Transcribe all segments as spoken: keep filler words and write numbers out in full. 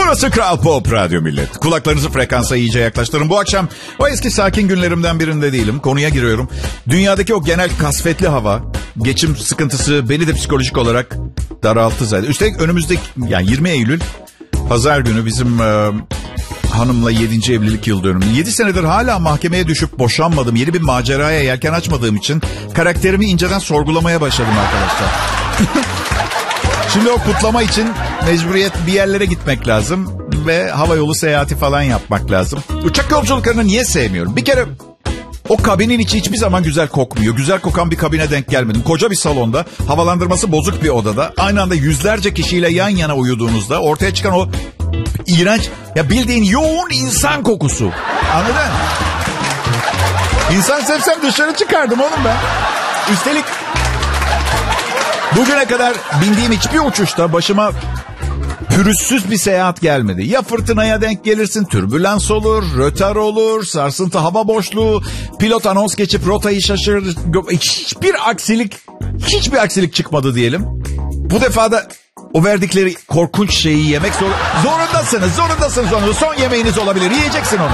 Burası Kral Pop Radyo millet. Kulaklarınızı frekansa iyice yaklaştırın. Bu akşam o eski sakin günlerimden birinde değilim. Konuya giriyorum. Dünyadaki o genel kasvetli hava, geçim sıkıntısı beni de psikolojik olarak daralttı zaten. Üstelik önümüzdeki yani yirmi Eylül Pazar günü bizim e, hanımla yedinci evlilik yıl dönümü. yedi senedir hala mahkemeye düşüp boşanmadım. Yeni bir maceraya yelken açmadığım için karakterimi inceden sorgulamaya başladım arkadaşlar. Şimdi o kutlama için mecburiyet bir yerlere gitmek lazım ve havayolu seyahati falan yapmak lazım. Uçak yolculuklarını niye sevmiyorum? Bir kere o kabinin içi hiçbir zaman güzel kokmuyor. Güzel kokan bir kabine denk gelmedim. Koca bir salonda, havalandırması bozuk bir odada, aynı anda yüzlerce kişiyle yan yana uyuduğunuzda ortaya çıkan o iğrenç, ya bildiğin yoğun insan kokusu. Anladın? İnsan sevsem dışarı çıkardım oğlum ben. Üstelik bugüne kadar bindiğim hiçbir uçuşta başıma pürüzsüz bir seyahat gelmedi. Ya fırtınaya denk gelirsin, türbülans olur, rötar olur, sarsıntı hava boşluğu, pilot anons geçip rotayı şaşırır. Hiçbir aksilik, hiçbir aksilik çıkmadı diyelim. Bu defa da o verdikleri korkunç şeyi yemek zor zorundasınız, zorundasınız onu. Son yemeğiniz olabilir, yiyeceksin onu.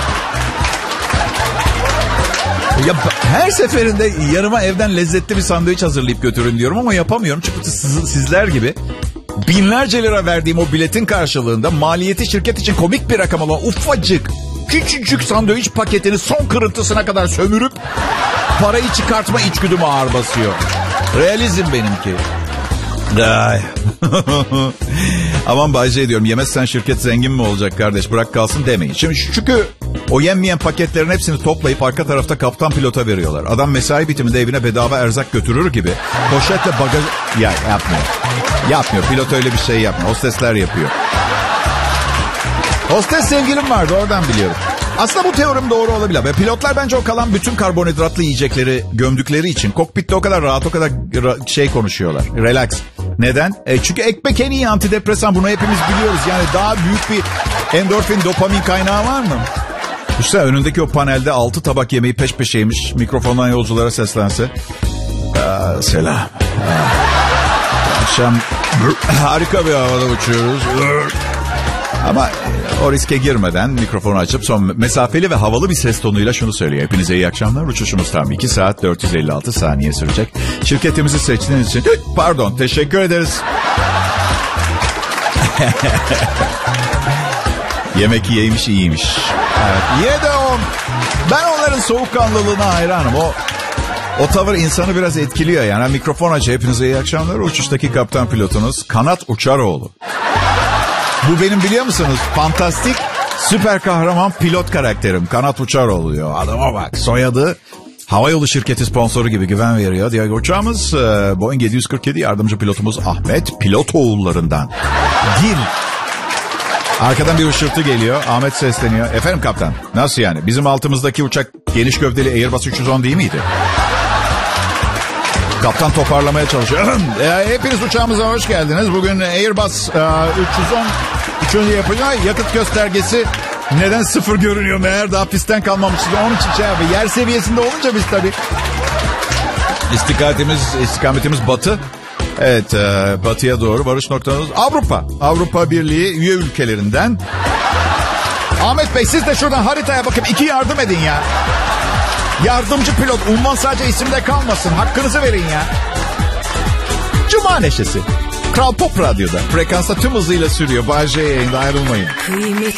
Ya her seferinde yanıma evden lezzetli bir sandviç hazırlayıp götürün diyorum ama yapamıyorum. Çünkü siz, sizler gibi binlerce lira verdiğim o biletin karşılığında maliyeti şirket için komik bir rakam olan ufacık, küçücük sandviç paketini son kırıntısına kadar sömürüp parayı çıkartma içgüdüm ağır basıyor. Realizm benimki. Ay. Aman Bayce diyorum, yemezsen şirket zengin mi olacak kardeş, bırak kalsın demeyin. Şimdi çünkü o yenmeyen paketlerin hepsini toplayıp arka tarafta kaptan pilota veriyorlar. Adam mesai bitiminde evine bedava erzak götürür gibi poşetle bagaj... Ya yapmıyor. Yapmıyor. Pilot öyle bir şey yapmıyor. Hostesler yapıyor. Hostes sevgilim vardı, oradan biliyorum. Aslında bu teorim doğru olabilir. Ve pilotlar bence o kalan bütün karbonhidratlı yiyecekleri gömdükleri için kokpitte o kadar rahat, o kadar şey konuşuyorlar. Relax. Neden? E çünkü ekmek en iyi antidepresan, bunu hepimiz biliyoruz. Yani daha büyük bir endorfin, dopamin kaynağı var mı? İşte önündeki o panelde altı tabak yemeği peş peşeymiş. Mikrofondan yolculara seslense. Aa, selam. Aa. Akşam harika bir havada uçuyoruz. Ama o riske girmeden mikrofonu açıp son mesafeli ve havalı bir ses tonuyla şunu söylüyor. Hepinize iyi akşamlar. Uçuşumuz tam iki saat dört yüz elli altı saniye sürecek. Şirketimizi seçtiğiniz için pardon, teşekkür ederiz. Yemek yiyeymiş, iyiymiş. Evet, ye de o. Ben onların soğukkanlılığına hayranım. O o tavır insanı biraz etkiliyor yani. Mikrofon aç, hepinize iyi akşamlar. Uçuştaki kaptan pilotunuz Kanat Uçaroğlu. Bu benim, biliyor musunuz, fantastik süper kahraman pilot karakterim. Kanat Uçaroğlu diyor. Adama bak, soyadı havayolu şirketi sponsoru gibi güven veriyor. Diyor uçağımız Boeing yedi yüz kırk yedi, yardımcı pilotumuz Ahmet, Pilotoğullarından. Gir. Arkadan bir ışırtı geliyor. Ahmet sesleniyor. Efendim kaptan, nasıl yani? Bizim altımızdaki uçak geniş gövdeli Airbus üç yüz on değil miydi? Kaptan toparlamaya çalışıyor. e, hepiniz uçağımıza hoş geldiniz. Bugün Airbus e, üç yüz on üçüncü yapacağı yakıt göstergesi neden sıfır görünüyor meğer, daha pistten kalmamışız. Onun için şey yapıyor. Yer seviyesinde olunca biz tabii. İstikametimiz, istikametimiz batı. Evet, e, batıya doğru varış noktamız Avrupa. Avrupa Birliği üye ülkelerinden. Ahmet Bey, siz de şuradan haritaya bakıp iki yardım edin ya. Yardımcı pilot, unvan sadece isimde kalmasın. Hakkınızı verin ya. Cuma neşesi. Kral Pop Radyo'da. Frekansta tüm hızıyla sürüyor. Bay J yayında, ayrılmayın.